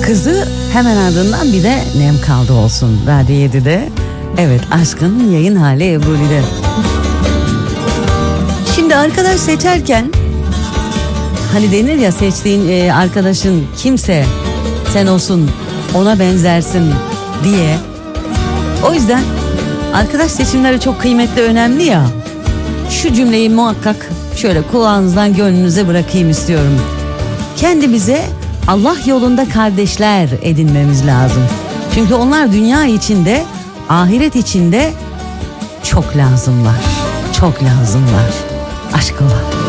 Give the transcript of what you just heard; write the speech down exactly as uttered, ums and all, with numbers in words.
Kızı hemen ardından bir de Nem Kaldı olsun Radyo yedide. Evet, Aşkın yayın hali Ebru'de. Şimdi arkadaş seçerken hani denir ya, seçtiğin e, arkadaşın kimse sen olsun, ona benzersin diye. O yüzden arkadaş seçimleri çok kıymetli, önemli ya. Şu cümleyi muhakkak şöyle kulağınızdan gönlünüze bırakayım istiyorum. Kendimize Allah yolunda kardeşler edinmemiz lazım. Çünkü onlar dünya içinde, ahiret içinde çok lazımlar. Çok lazımlar. Aşk ola.